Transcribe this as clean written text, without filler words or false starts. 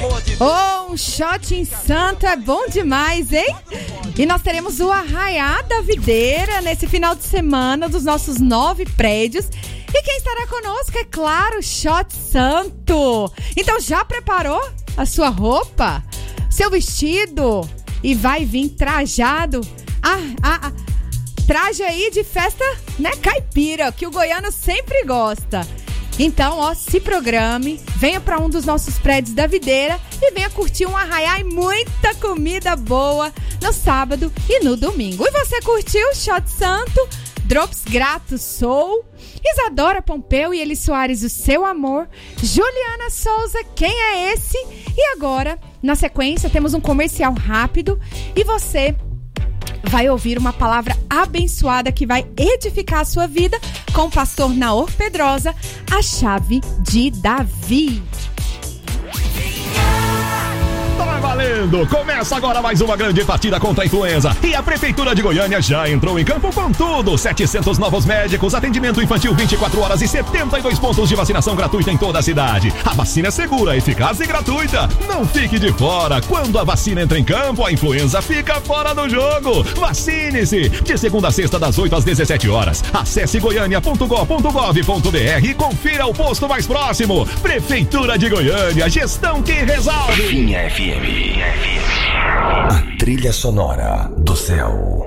Um shot em Santo é bom demais, hein? E nós teremos o Arraiá da Videira nesse final de semana dos nossos 9 prédios. E quem estará conosco, é claro, Shot Santo. Então já preparou a sua roupa? Seu vestido? E vai vir trajado? Traje aí de festa, né, caipira, que o goiano sempre gosta. Então, se programe, venha para um dos nossos prédios da Videira e venha curtir um arraiá e muita comida boa no sábado e no domingo. E você curtiu o Shot Santo, Drops Grato Soul, Isadora Pompeu e Eli Soares, o seu amor, Juliana Souza, quem é esse? E agora, na sequência, temos um comercial rápido e você vai ouvir uma palavra abençoada que vai edificar a sua vida com o pastor Naor Pedrosa, a chave de Davi. Tá valendo! Começa agora mais uma grande partida contra a influenza. E a Prefeitura de Goiânia já entrou em campo com tudo. 700 novos médicos, atendimento infantil 24 horas e 72 pontos de vacinação gratuita em toda a cidade. A vacina é segura, eficaz e gratuita. Não fique de fora. Quando a vacina entra em campo, a influenza fica fora do jogo. Vacine-se! De segunda a sexta, das 8 às 17 horas. Acesse goiania.gov.br e confira o posto mais próximo. Prefeitura de Goiânia, gestão que resolve. Finha FM. A trilha sonora do céu.